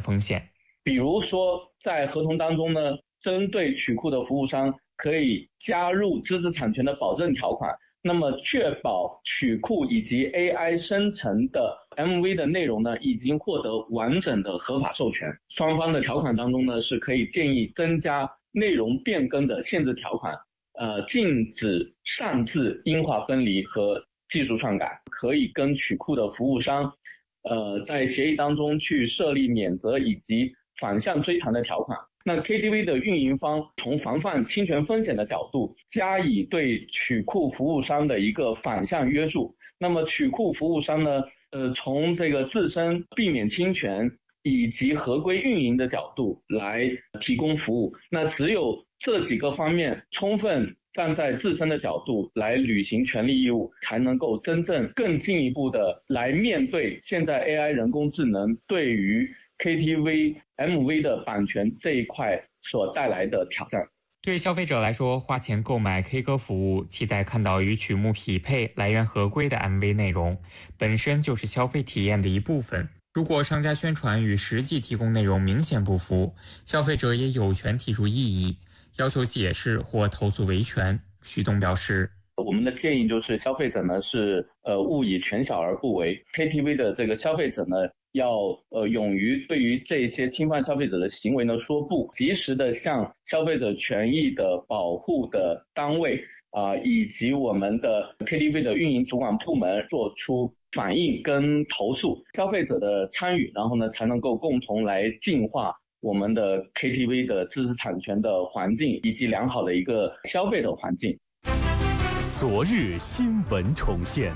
风险。 比如说在合同当中呢，针对曲库的服务商可以加入知识产权的保证条款，那么确保曲库以及 AI 生成的 MV 的内容呢已经获得完整的合法授权。双方的条款当中呢是可以建议增加内容变更的限制条款，禁止擅自音画分离和技术篡改，可以跟曲库的服务商在协议当中去设立免责以及反向追偿的条款。那 KTV 的运营方从防范侵权风险的角度，加以对曲库服务商的一个反向约束。那么曲库服务商呢，从这个自身避免侵权以及合规运营的角度来提供服务。那只有这几个方面充分站在自身的角度来履行权利义务，才能够真正更进一步的来面对现在 AI 人工智能对于 KTV MV 的版权这一块所带来的挑战。 对消费者来说，花钱购买 K 歌服务，期待看到与曲目匹配、来源合规的 MV 内容，本身就是消费体验的一部分。如果商家宣传与实际提供内容明显不符，消费者也有权提出异议，要求解释或投诉维权。徐东表示， 我们的建议就是消费者呢是勿以权小而不为， KTV 的这个消费者呢要勇于对于这些侵犯消费者的行为呢说不，及时的向消费者权益的保护的单位以及我们的 KTV 的运营主管部门做出反映跟投诉，消费者的参与，然后呢才能够共同来净化我们的 KTV 的知识产权的环境以及良好的一个消费的环境。 昨日新闻重现，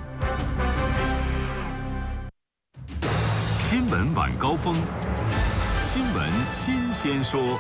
新闻晚高峰，新闻新鲜说。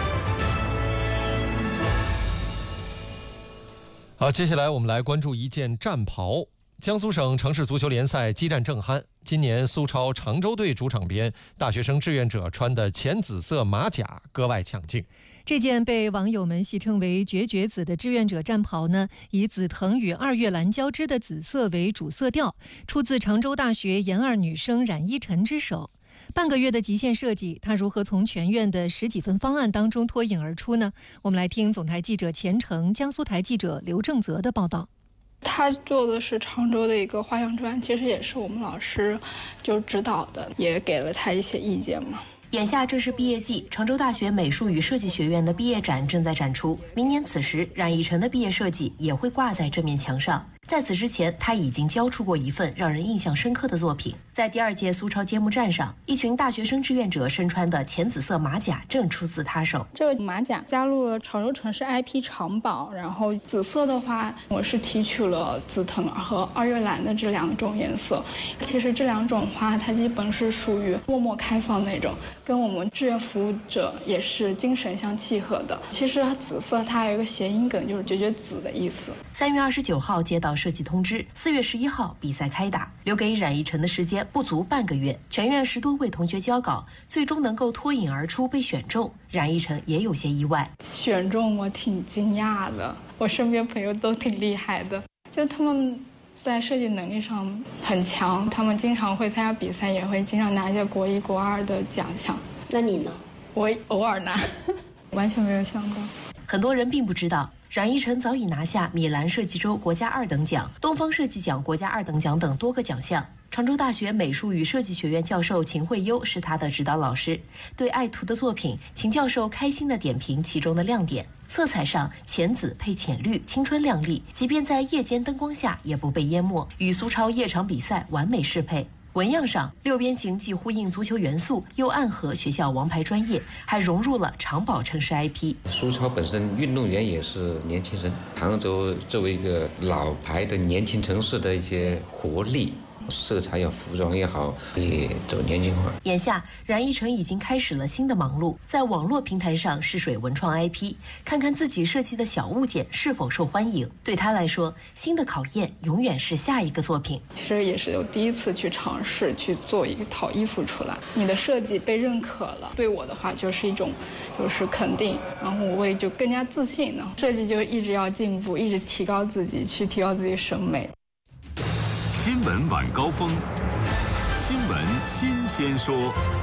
好，接下来我们来关注一件战袍。江苏省城市足球联赛激战正酣，今年苏超常州队主场边，大学生志愿者穿的浅紫色马甲格外抢镜。 这件被网友们戏称为绝绝紫的志愿者战袍呢，以紫藤与二月蓝交织的紫色为主色调，出自常州大学研二女生冉依晨之手。半个月的极限设计，她如何从全院的10几份方案当中脱颖而出呢？我们来听总台记者钱程、江苏台记者刘正泽的报道。 他做的是常州的一个花样砖，其实也是我们老师就指导的，也给了他一些意见嘛。 眼下正是毕业季，常州大学美术与设计学院的毕业展正在展出。明年此时，冉依晨的毕业设计也会挂在这面墙上。在此之前，他已经交出过一份让人印象深刻的作品。在第2届苏超揭幕战上，一群大学生志愿者身穿的浅紫色马甲正出自他手。 这个马甲加入了常州城市 IP 长宝，然后紫色的话，我是提取了紫藤和二月蓝的这2种颜色。其实这2种花，它基本是属于默默开放那种，跟我们志愿服务者也是精神相契合的。其实紫色它还有一个谐音梗，就是绝绝子的意思。 3月29号接到设计通知，4月11号比赛开打，留给冉依晨的时间不足半个月，全院10多位同学交稿，最终能够脱颖而出被选中，冉依晨也有些意外。 选中我挺惊讶的，我身边朋友都挺厉害的，就他们在设计能力上很强，他们经常会参加比赛，也会经常拿一些国1、国2的奖项。 那你呢？ 我偶尔拿，完全没有想到。 很多人并不知道，冉依晨早已拿下米兰设计周国家2等奖、东方设计奖国家2等奖等多个奖项。常州大学美术与设计学院教授秦慧优是他的指导老师。对爱图的作品，秦教授开心地点评其中的亮点：色彩上浅紫配浅绿，青春亮丽，即便在夜间灯光下也不被淹没，与苏超夜场比赛完美适配。纹样上，6边形既呼应足球元素，又暗合学校王牌专业，还融入了长宝城市 IP。 苏超本身运动员也是年轻人，常州作为一个老牌的年轻城市的一些活力。色彩也服装也好，也走年轻化。 眼下，冉依晨已经开始了新的忙碌，在网络平台上试水文创 IP， 看看自己设计的小物件是否受欢迎。对他来说，新的考验永远是下一个作品。 其实也是有第一次去尝试去做一套衣服出来，你的设计被认可了，对我的话就是一种肯定，然后我也就更加自信了。设计就一直要进步，一直提高自己，去提高自己审美。 新闻晚高峰，新闻新鲜说。